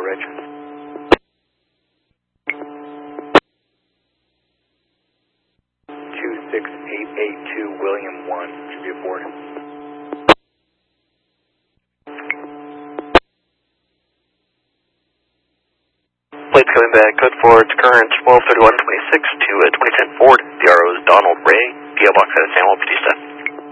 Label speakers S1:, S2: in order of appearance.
S1: Ridge. 26882 William 1 should be aboard.
S2: Plates coming back, code forward, current 123126 to 2010 Ford. DRO is Donald Ray, PO Box at San Juan Bautista.